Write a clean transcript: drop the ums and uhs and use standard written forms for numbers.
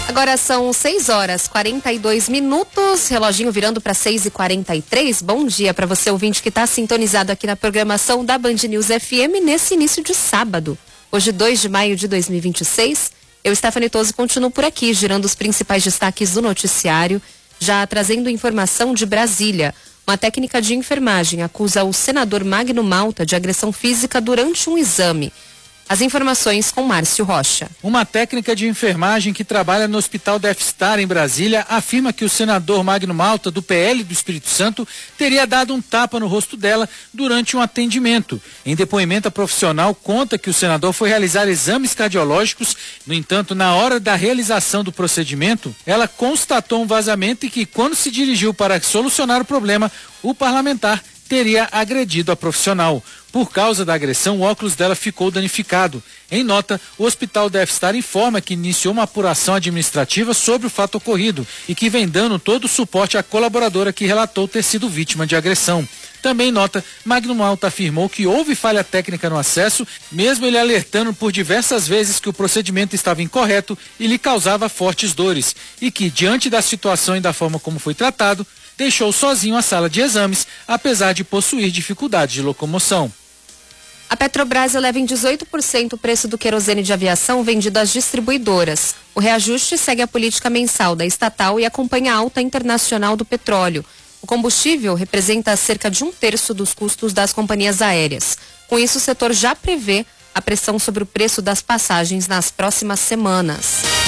Agora são 6h42, reloginho virando para 6h43. Bom dia para você, ouvinte, que está sintonizado aqui na programação da Band News FM nesse início de sábado. Hoje, 2 de maio de 2026. Eu, Stephanie Toso, continuo por aqui, girando os principais destaques do noticiário, já trazendo informação de Brasília. Uma técnica de enfermagem acusa o senador Magno Malta de agressão física durante um exame. As informações com Márcio Rocha. Uma técnica de enfermagem que trabalha no Hospital Death Star em Brasília afirma que o senador Magno Malta, do PL do Espírito Santo, teria dado um tapa no rosto dela durante um atendimento. Em depoimento, a profissional conta que o senador foi realizar exames cardiológicos. No entanto, na hora da realização do procedimento, ela constatou um vazamento e que, quando se dirigiu para solucionar o problema, o parlamentar teria agredido a profissional. Por causa da agressão, o óculos dela ficou danificado. Em nota, o Hospital Death Star informa que iniciou uma apuração administrativa sobre o fato ocorrido e que vem dando todo o suporte à colaboradora que relatou ter sido vítima de agressão. Também em nota, Magno Malta afirmou que houve falha técnica no acesso, mesmo ele alertando por diversas vezes que o procedimento estava incorreto e lhe causava fortes dores, e que, diante da situação e da forma como foi tratado, deixou sozinho a sala de exames, apesar de possuir dificuldade de locomoção. A Petrobras eleva em 18% o preço do querosene de aviação vendido às distribuidoras. O reajuste segue a política mensal da estatal e acompanha a alta internacional do petróleo. O combustível representa cerca de 1/3 dos custos das companhias aéreas. Com isso, o setor já prevê a pressão sobre o preço das passagens nas próximas semanas.